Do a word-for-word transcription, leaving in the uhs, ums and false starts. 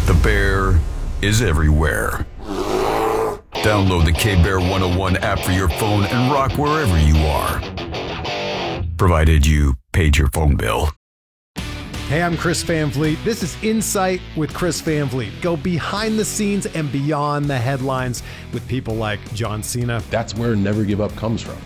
The Bear is everywhere. Download the K-Bear one oh one app for your phone and rock wherever you are. Provided you paid your phone bill. Hey, I'm Chris Van Vliet. This is Insight with Chris Van Vliet. Go behind the scenes and beyond the headlines with people like John Cena. That's where Never Give Up comes from.